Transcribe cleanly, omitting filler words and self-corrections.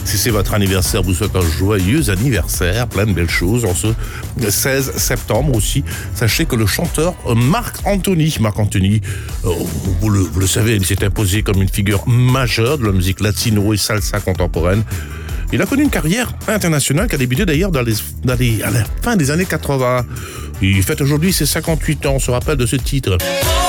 Si c'est votre anniversaire, vous souhaite un joyeux anniversaire, plein de belles choses. En ce 16 septembre aussi, sachez que le chanteur Marc Anthony, vous le savez, il s'est imposé comme une figure majeure de la musique latino et salsa contemporaine. Il a connu une carrière internationale qui a débuté d'ailleurs à la fin des années 80. Il fête aujourd'hui ses 58 ans, on se rappelle de ce titre.